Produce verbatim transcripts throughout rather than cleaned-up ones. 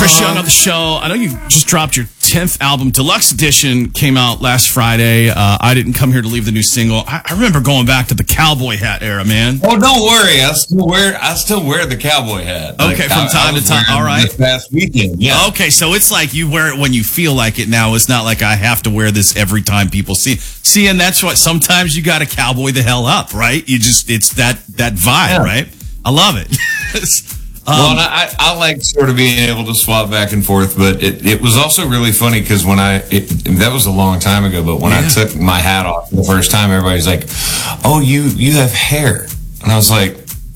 Chris Young on the show. I know you just dropped your tenth album. Deluxe Edition came out last Friday. Uh, I Didn't Come Here to Leave the new single. I, I remember going back to the cowboy hat era, man. Oh, don't worry. I still wear I still wear the cowboy hat. Okay, like, from I, time I to time. All right. This past weekend, yeah. Okay, so it's like you wear it when you feel like it now. It's not like I have to wear this every time people see it. See, and that's what sometimes you got to cowboy the hell up, right? You just, it's that, that vibe, yeah. right? I love it. Um, well, and I, I like sort of being able to swap back and forth, but it, it was also really funny because when I, it, that was a long time ago, but when yeah. I took my hat off the first time, everybody's like, oh, you, you have hair. And I was like,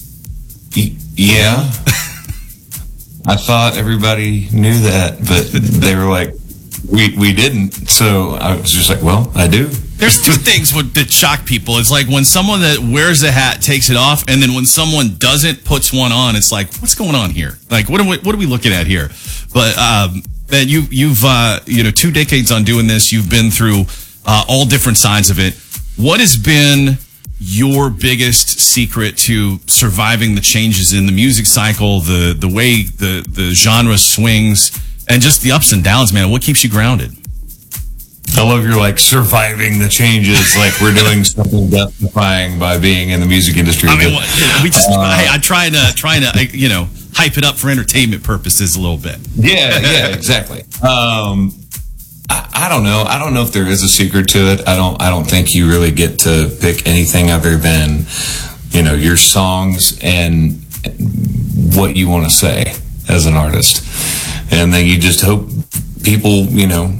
yeah. I thought everybody knew that, but they were like, we, we didn't. So I was just like, well, I do. There's two things that shock people. It's like when someone that wears a hat takes it off, and then when someone doesn't, puts one on, it's like, what's going on here? Like, what are we, what are we looking at here? But um, man, you, you've uh, you know two decades on doing this. You've been through uh, all different sides of it. What has been your biggest secret to surviving the changes in the music cycle, the the way the the genre swings, and just the ups and downs, man? What keeps you grounded? I love your, like, surviving the changes, like we're doing something death-defying by being in the music industry. I mean, what, we just, uh, hey, I'm trying to, trying to, you know, hype it up for entertainment purposes a little bit. Yeah, yeah, exactly. Um, I, I don't know. I don't know if there is a secret to it. I don't, I don't think you really get to pick anything other than, you know, your songs and what you want to say as an artist. And then you just hope people, you know,